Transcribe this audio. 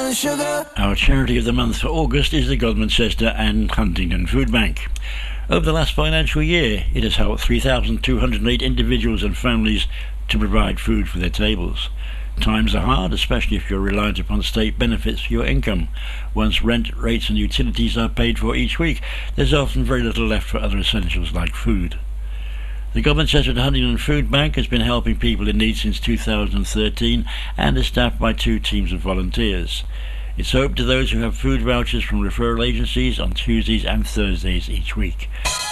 and sugar. Our charity of the month for August is the Godmanchester and Huntingdon Food Bank. Over the last financial year, it has helped 3,208 individuals and families to provide food for their tables. Times are hard, especially if you're reliant upon state benefits for your income. Once rent, rates and utilities are paid for each week, there's often very little left for other essentials like food. The Godmanchester and Huntingdon Food Bank has been helping people in need since 2013 and is staffed by 2 teams of volunteers. It's open to those who have food vouchers from referral agencies on Tuesdays and Thursdays each week.